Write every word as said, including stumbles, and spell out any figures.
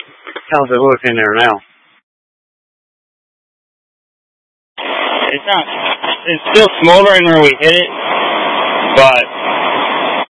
How's it look in there now? It's not. It's still smoldering where we hit it, but